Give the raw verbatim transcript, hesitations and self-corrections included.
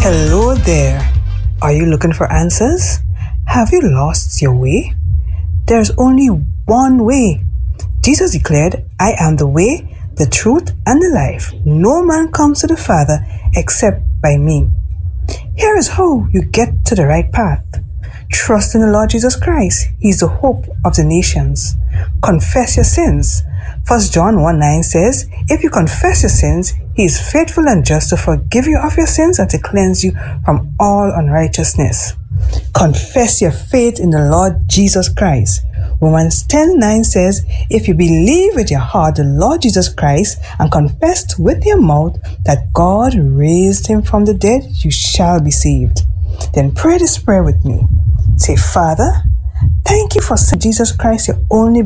Hello there. Are you looking for answers? Have you lost your way? There's only one way. Jesus declared, I am the way, the truth, and the life. No man comes to the Father except by me. Here is how you get to the right path. Trust in the Lord Jesus Christ. He is the hope of the nations. Confess your sins. First John one nine says, if you confess your sins, He is faithful and just to forgive you of your sins and to cleanse you from all unrighteousness. Confess your faith in the Lord Jesus Christ. Romans ten nine says, if you believe with your heart the Lord Jesus Christ and confess with your mouth that God raised Him from the dead, you shall be saved. Then pray this prayer with me. Say, Father, thank you for sending Jesus Christ, your only